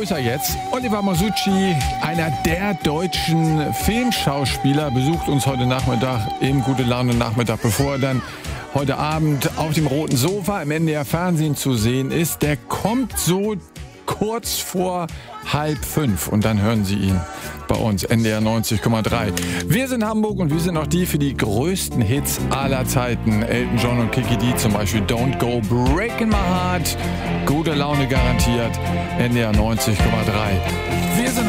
ist er jetzt. Oliver Masucci, einer der deutschen Filmschauspieler, besucht uns heute Nachmittag im Gute Laune Nachmittag, bevor er dann heute Abend auf dem roten Sofa im NDR Fernsehen zu sehen ist. Der kommt so kurz vor 4:30 und dann hören Sie ihn bei uns, NDR 90,3. Wir sind Hamburg und wir sind auch die für die größten Hits aller Zeiten. Elton John und Kiki D zum Beispiel, Don't Go Breaking My Heart. Gute Laune garantiert, NDR 90,3. Wir sind